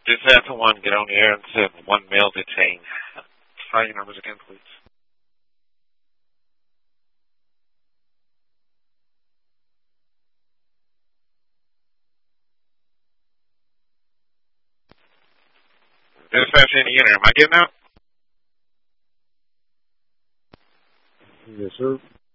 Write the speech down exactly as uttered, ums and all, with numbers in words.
Dispatch one, get on the air and send one male detained. Try your numbers again, please. Dispatch Indiana, am I getting out? Yes, sir.